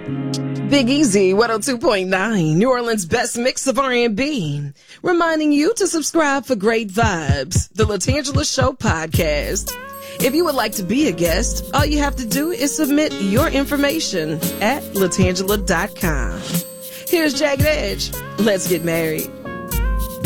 Big Easy 102.9, New Orleans' best mix of R&B. Reminding you to subscribe for great vibes. The Latangela Show podcast. If you would like to be a guest, all you have to do is submit your information at latangela.com. Here's Jagged Edge. Let's get married.